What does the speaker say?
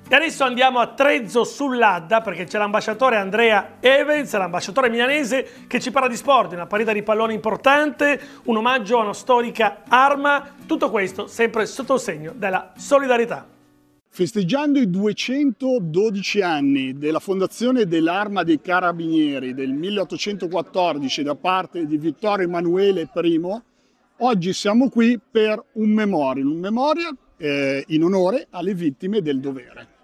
E adesso andiamo a Trezzo sull'Adda perché c'è l'ambasciatore Andrea Evans, l'ambasciatore milanese, che ci parla di sport, una partita di pallone importante, un omaggio a una storica arma, tutto questo sempre sotto il segno della solidarietà. Festeggiando i 212 anni della fondazione dell'Arma dei Carabinieri del 1814 da parte di Vittorio Emanuele I, oggi siamo qui per un memorial in onore alle vittime del dovere.